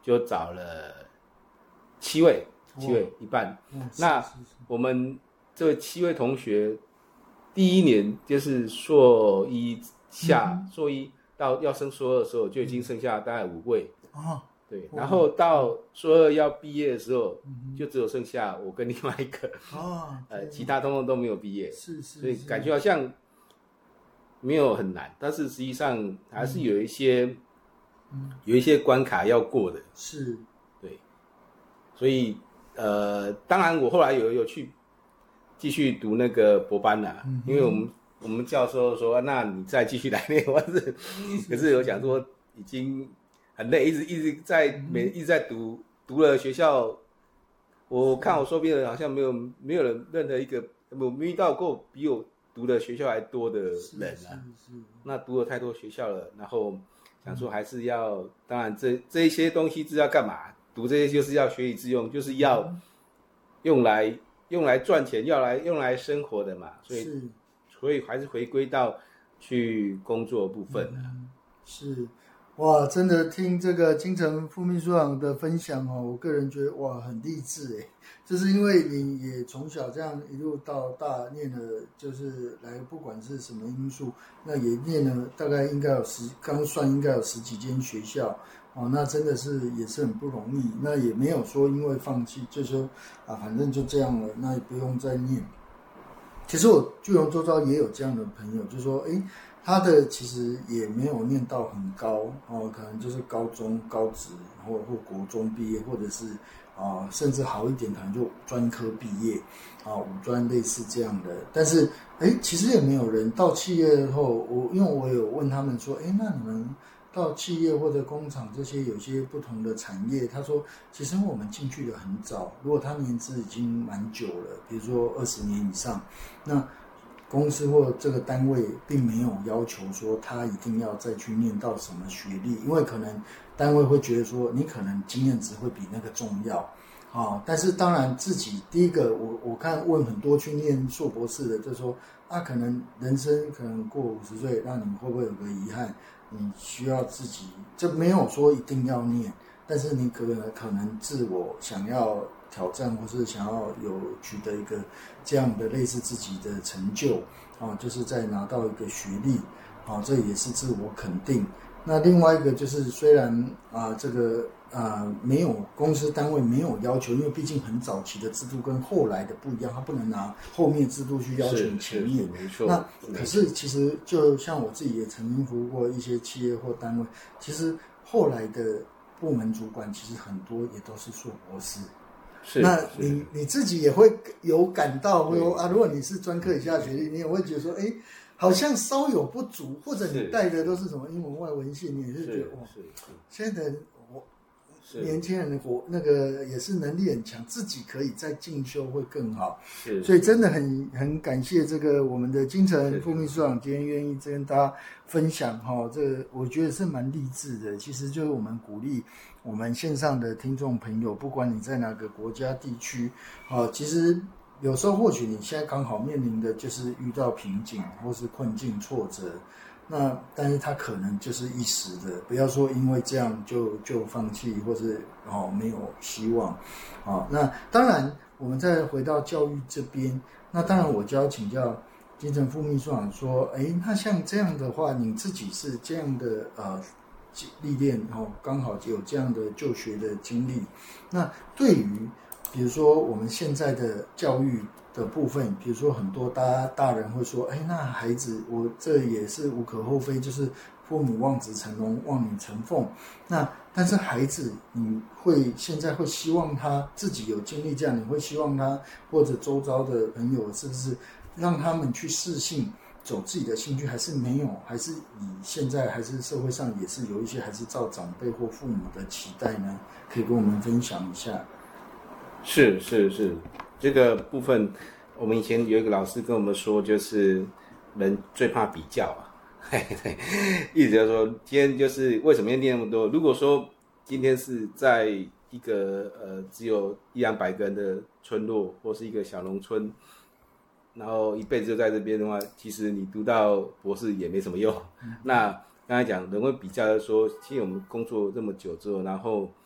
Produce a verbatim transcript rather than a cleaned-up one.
就找了七位，七位一半。那我们这七位同学，第一年就是硕一下，嗯、硕一到要升硕二的时候，就已经剩下大概五位。哦，对，然后到硕二要毕业的时候，嗯、就只有剩下我跟另外一个。哦，呃，其他通通都没有毕业。是是。所以感觉好像没有很难，但是实际上还是有一些。嗯、有一些关卡要过的， 是， 对，所以呃，当然我后来有有去继续读那个博班啦、啊嗯，因为我们我们教授说，那你再继续来念，我是，可是有想说已经很累，一直一直在每、嗯、一直在读，读了学校，我看我周边的人好像没有没有人任何一个我没遇到过比我读的学校还多的人啊，是是是，那读了太多学校了，然后。想说还是要，当然这这一些东西是要干嘛？读这些就是要学以致用，就是要用来用来赚钱，要来用来生活的嘛。所以所以还是回归到去工作部分了、啊嗯。是，哇，真的听这个金城副秘书长的分享哦，我个人觉得哇很励志哎，就是因为你也从小这样一路到大念了，就是来不管是什么因素，那也念了大概应该有十，刚算应该有十几间学校哦，那真的是也是很不容易，那也没有说因为放弃，就说啊反正就这样了，那也不用再念。其实我聚龙周遭也有这样的朋友，就说哎。他的其实也没有念到很高哦，可能就是高中、高职或或国中毕业，或者是啊、呃、甚至好一点，可能就专科毕业啊，五专类似这样的。但是哎，其实也没有人到企业后，我因为我有问他们说，哎，那你们到企业或者工厂这些有些不同的产业，他说其实我们进去的很早，如果他年资已经蛮久了，比如说二十年以上，那公司或这个单位并没有要求说他一定要再去念到什么学历，因为可能单位会觉得说你可能经验值会比那个重要啊、哦。但是当然自己第一个，我我看问很多去念硕博士的，就说啊，可能人生可能过五十岁，那你会不会有个遗憾？你需要自己，这没有说一定要念，但是你可能可能自我想要挑战，或是想要有取得一个这样的类似自己的成就啊，就是在拿到一个学历啊，这也是自我肯定。那另外一个就是，虽然啊这个啊没有公司单位没有要求，因为毕竟很早期的制度跟后来的不一样，他不能拿后面制度去要求前面。 没错。 那可是其实就像我自己也曾经服务过一些企业或单位，其实后来的部门主管其实很多也都是硕博士。 是， 那你你自己也会有感到，会说啊，如果你是专科以下学历，你也会觉得说，哎，好像稍有不足，或者你带的都是什么英文外文系，你也是觉得哇，现在的我年轻人的活那个也是能力很强，自己可以再进修会更好。 是， 所以真的很很感谢这个我们的金城副秘书长今天愿意跟大家分享哈，这个我觉得是蛮励志的。其实就是我们鼓励我们线上的听众朋友，不管你在哪个国家地区，啊，其实有时候或许你现在刚好面临的就是遇到瓶颈或是困境挫折。那但是他可能就是一时的，不要说因为这样就就放弃，或是哦没有希望，啊、哦，那当然我们再回到教育这边，那当然我就要请教金城副秘书长说，哎，那像这样的话，你自己是这样的呃历练哦，刚好有这样的就学的经历，那对于比如说我们现在的教育的部分，比如说很多大大人会说，哎，那孩子，我这也是无可厚非，就是父母望子成龙，望女成凤。那但是孩子，你会现在会希望他自己有经历这样，你会希望他或者周遭的朋友，是不是让他们去适性走自己的兴趣，还是没有？还是以现在还是社会上也是有一些还是照长辈或父母的期待呢？可以跟我们分享一下。 是是是，这个部分我们以前有一个老师跟我们说，就是人最怕比较啊，嘿嘿，一直就说今天就是为什么要念那么多？如果说今天是在一个呃只有一两百个人的村落，或是一个小农村，然后一辈子就在这边的话，其实你读到博士也没什么用。嗯、那刚才讲人会比较说，其实我们工作这么久之后，然后